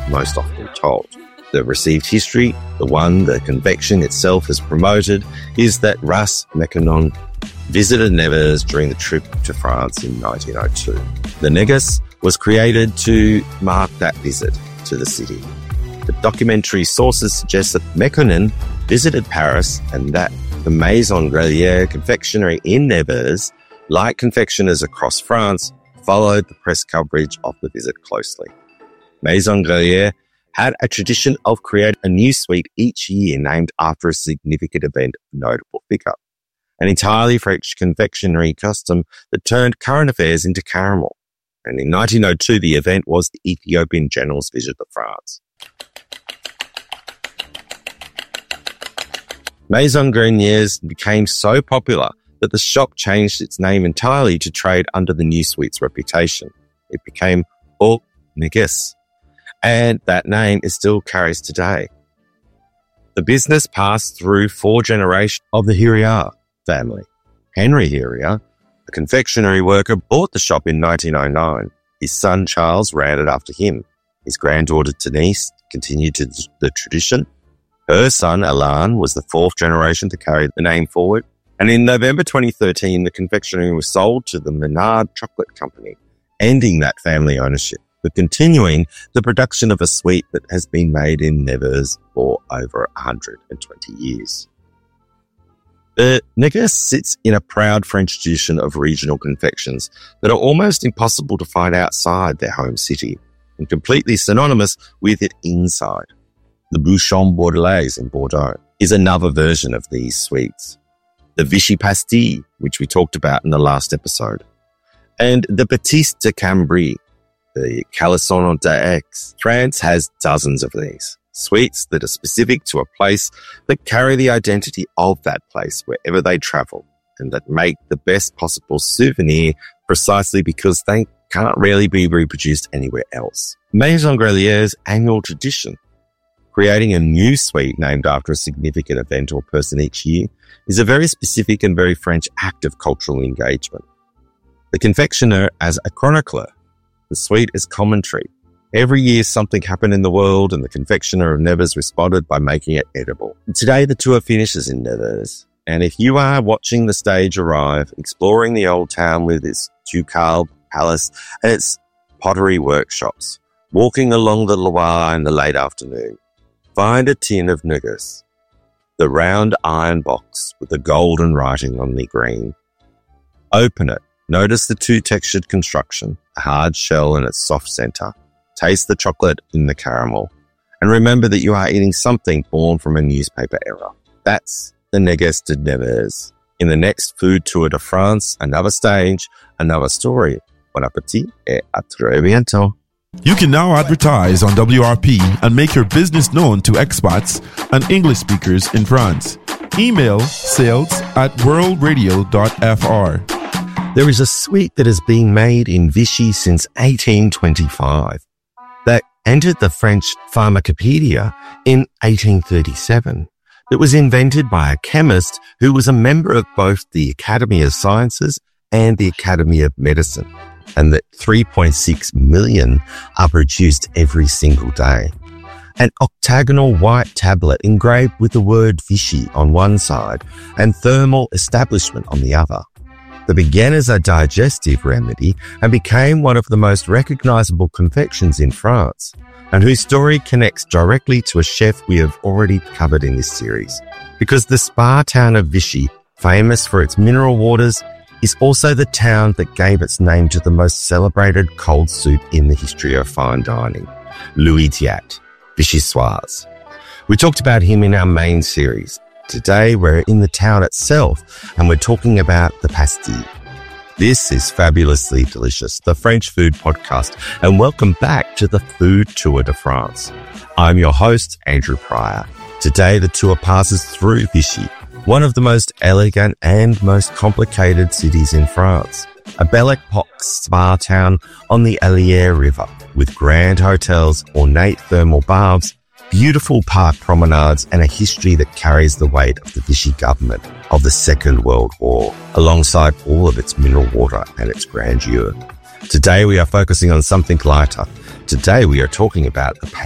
most often told. The received history, the one the convection itself has promoted, is that Ras Mekonnen visited Nevers during the trip to France in 1902. The Negus was created to mark that visit to the city. The documentary sources suggest that Mekonnen visited Paris and that the Maison Grelier confectionery in Nevers, like confectioners across France, followed the press coverage of the visit closely. Maison Grelier had a tradition of creating a new sweet each year named after a significant event of notable figure, an entirely French confectionery custom that turned current affairs into caramel. And in 1902, the event was the Ethiopian general's visit to France. Maison Grelier's became so popular that the shop changed its name entirely to trade under the new sweet's reputation. It became Au Negus, and that name is still carries today. The business passed through 4 generations of the Hiriard family. Henry Hiriard, a confectionery worker, bought the shop in 1909. His son Charles ran it after him. His granddaughter Denise continued the tradition. Her son Alain was the 4th generation to carry the name forward. And in November 2013, the confectionery was sold to the Menard Chocolate Company, ending that family ownership, but continuing the production of a sweet that has been made in Nevers for over 120 years. The Negus sits in a proud French tradition of regional confections that are almost impossible to find outside their home city and completely synonymous with it inside. The Bouchon Bordelaise in Bordeaux is another version of these sweets. The Vichy Pastille, which we talked about in the last episode, and the Baptiste de Cambrai, the Calisson d'Aix. France has dozens of these sweets that are specific to a place that carry the identity of that place wherever they travel and that make the best possible souvenir precisely because they can't really be reproduced anywhere else. Maison Grelier's annual tradition, creating a new sweet named after a significant event or person each year, is a very specific and very French act of cultural engagement. The confectioner as a chronicler, the sweet as commentary. Every year something happened in the world and the confectioner of Nevers responded by making it edible. Today the tour finishes in Nevers, and if you are watching the stage arrive, exploring the old town with its ducal palace and its pottery workshops, walking along the Loire in the late afternoon, find a tin of Negus, the round iron box with the golden writing on the green. Open it. Notice the 2-textured construction, a hard shell in its soft center. Taste the chocolate in the caramel. And remember that you are eating something born from a newspaper era. That's the Negus de Nevers. In the next Food Tour de France, another stage, another story. Bon appétit et à très bientôt. You can now advertise on WRP and make your business known to expats and English speakers in France. Email sales@worldradio.fr. There is a sweet that has been made in Vichy since 1825 that entered the French Pharmacopoeia in 1837. It was invented by a chemist who was a member of both the Academy of Sciences and the Academy of Medicine, and that 3.6 million are produced every single day. An octagonal white tablet engraved with the word Vichy on one side and thermal establishment on the other. That began as a digestive remedy and became one of the most recognizable confections in France, and whose story connects directly to a chef we have already covered in this series. Because the spa town of Vichy, famous for its mineral waters, is also the town that gave its name to the most celebrated cold soup in the history of fine dining, Louis Diat, Vichyssoise. We talked about him in our main series. Today we're in the town itself and we're talking about the pastille. This is Fabulously Delicious, the French food podcast, and welcome back to the Food Tour de France. I'm your host, Andrew Pryor. Today the tour passes through Vichy, one of the most elegant and most complicated cities in France. A Belle Epoque spa town on the Allier River with grand hotels, ornate thermal baths, beautiful park promenades, and a history that carries the weight of the Vichy government of the Second World War, alongside all of its mineral water and its grandeur. Today we are focusing on something lighter. Today we are talking about the